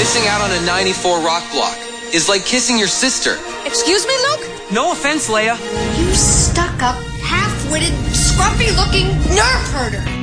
Missing out on a 94 rock block is like kissing your sister. Excuse me, Luke? No offense, Leia. You stuck-up, half-witted, scruffy-looking nerf herder.